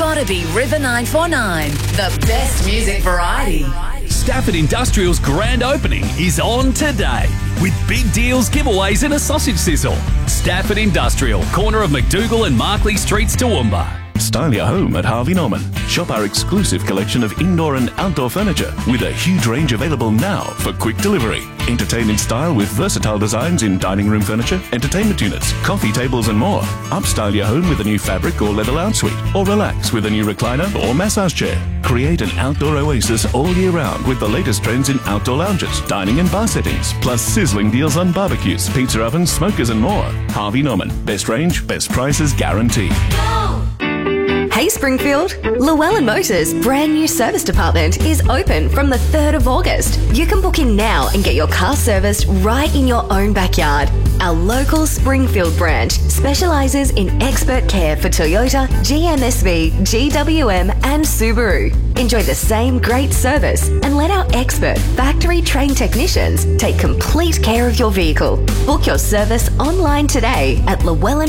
gotta be River 949, the best music variety. Stafford Industrial's grand opening is on today with big deals, giveaways and a sausage sizzle. Stafford Industrial, corner of McDougall and Markley Streets, Toowoomba. Style your home at Harvey Norman. Shop our exclusive collection of indoor and outdoor furniture with a huge range available now for quick delivery. Entertain in style with versatile designs in dining room furniture, entertainment units, coffee tables and more. Upstyle your home with a new fabric or leather lounge suite, or relax with a new recliner or massage chair. Create an outdoor oasis all year round with the latest trends in outdoor lounges, dining and bar settings, plus sizzling deals on barbecues, pizza ovens, smokers and more. Harvey Norman. Best range, best prices guaranteed. Hey Springfield, Llewellyn Motors' brand new service department is open from the 3rd of August. You can book in now and get your car serviced right in your own backyard. Our local Springfield branch specialises in expert care for Toyota, GMSV, GWM and Subaru. Enjoy the same great service and let our expert factory-trained technicians take complete care of your vehicle. Book your service online today at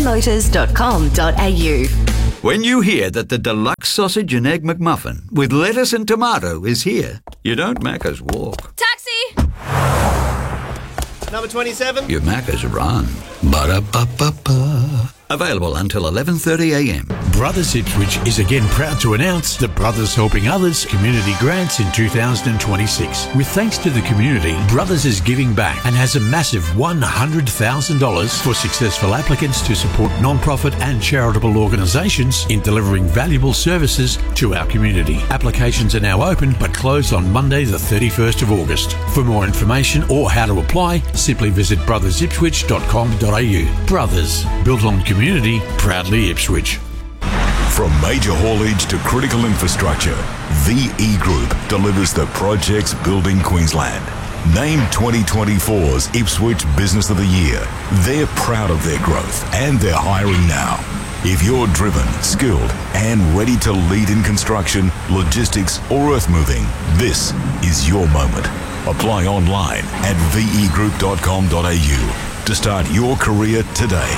llewellynmotors.com.au. When you hear that the deluxe sausage and egg McMuffin with lettuce and tomato is here, you don't Macca's walk. Taxi! Number 27. You Macca's run. Ba-da-ba-ba-ba. Available until 11:30am. Brothers Ipswich is again proud to announce the Brothers Helping Others community grants in 2026. With thanks to the community, Brothers is giving back and has a massive $100,000 for successful applicants to support non-profit and charitable organisations in delivering valuable services to our community. Applications are now open but close on Monday the 31st of August. For more information or how to apply, simply visit brothersipswich.com.au. Brothers, built on community, proudly Ipswich. From major haulage to critical infrastructure, VE Group delivers the projects building Queensland. Named 2024's Ipswich Business of the Year. They're proud of their growth and they're hiring now. If you're driven, skilled and ready to lead in construction, logistics or earth moving, this is your moment. Apply online at vegroup.com.au to start your career today.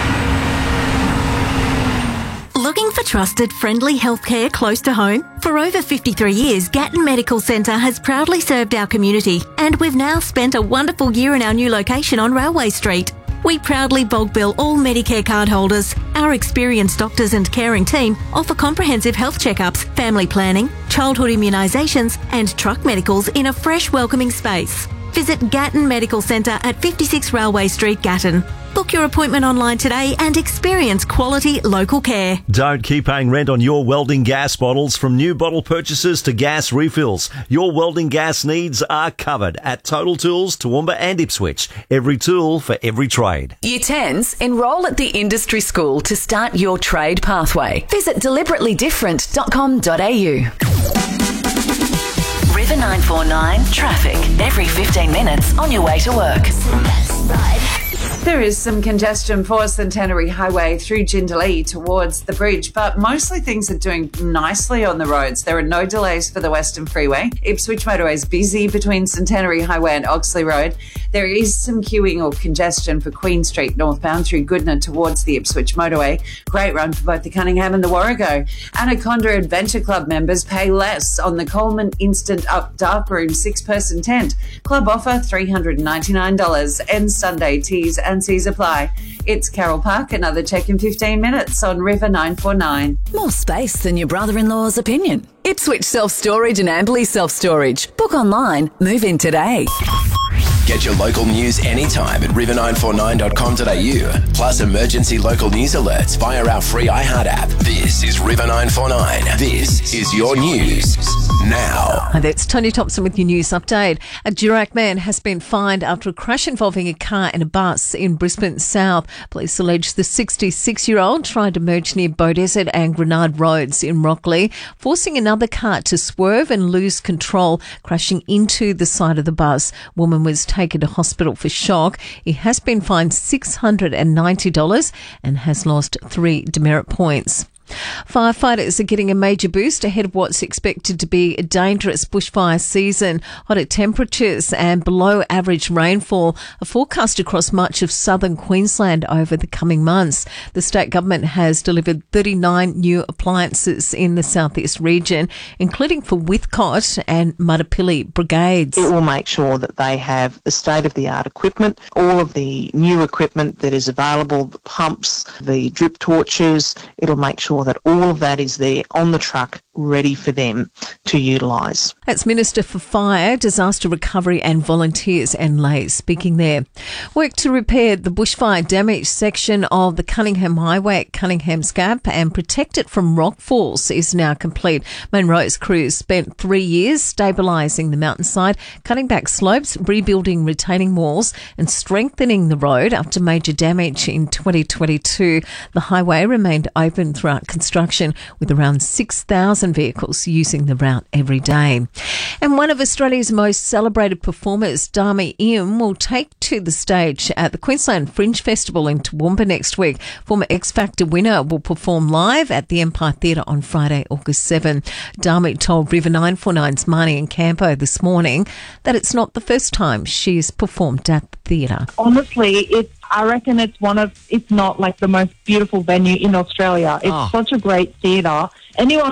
Looking for trusted, friendly healthcare close to home? For over 53 years, Gatton Medical Centre has proudly served our community, and we've now spent a wonderful year in our new location on Railway Street. We proudly bulk bill all Medicare card holders. Our experienced doctors and caring team offer comprehensive health checkups, family planning, childhood immunisations and truck medicals in a fresh, welcoming space. Visit Gatton Medical Centre at 56 Railway Street, Gatton. Book your appointment online today and experience quality local care. Don't keep paying rent on your welding gas bottles. From new bottle purchases to gas refills, your welding gas needs are covered at Total Tools, Toowoomba and Ipswich. Every tool for every trade. Year 10s, enrol at the industry school to start your trade pathway. Visit deliberatelydifferent.com.au. River 949 traffic every 15 minutes on your way to work. There is some congestion for Centenary Highway through Jindalee towards the bridge, but mostly things are doing nicely on the roads. There are no delays for the Western Freeway. Ipswich Motorway is busy between Centenary Highway and Oxley Road. There is some queuing or congestion for Queen Street northbound through Goodna towards the Ipswich Motorway. Great run for both the Cunningham and the Warrego. Anaconda Adventure Club members pay less on the Coleman Instant Up Darkroom 6-person tent. Club offer $399 and Sunday teas and C's apply. It's Carol Park, another check in 15 minutes on River 949. More space than your brother-in-law's opinion. Ipswich Self-Storage and Amberley Self-Storage. Book online. Move in today. Get your local news anytime at river949.com.au. Plus emergency local news alerts via our free iHeart app. This is River 949. This is your news now. Hi, that's Tony Thompson with your news update. A Durack man has been fined after a crash involving a car and a bus in Brisbane South. Police allege the 66-year-old tried to merge near Beaudesert and Grenard Roads in Rockley, forcing another car to swerve and lose control, crashing into the side of the bus. Woman was taken to hospital for shock. He has been fined $690 and has lost 3 demerit points. Firefighters are getting a major boost ahead of what's expected to be a dangerous bushfire season. Hotter temperatures and below average rainfall are forecast across much of southern Queensland over the coming months. The state government has delivered 39 new appliances in the southeast region, including for Whithcott and Mudapilly brigades. It will make sure that they have the state-of-the-art equipment, all of the new equipment that is available, the pumps, the drip torches. It'll make sure that all of that is there on the truck, ready for them to utilise. That's Minister for Fire, Disaster Recovery and Volunteers Anne Lay speaking there. Work to repair the bushfire damaged section of the Cunningham Highway at Cunningham's Gap and protect it from rockfalls is now complete. Munro's crews spent 3 years stabilising the mountainside, cutting back slopes, rebuilding retaining walls and strengthening the road after major damage in 2022. The highway remained open throughout construction with around 6,000 vehicles using the route every day. And one of Australia's most celebrated performers, Dami Im, will take to the stage at the Queensland Fringe Festival in Toowoomba next week. Former X Factor winner will perform live at the Empire Theatre on Friday, August 7. Dami told River 949's Marnie and Campo this morning that it's not the first time she's performed at the theatre. Honestly, I reckon it's if not like the most beautiful venue in Australia. It's such a great theatre. Anyone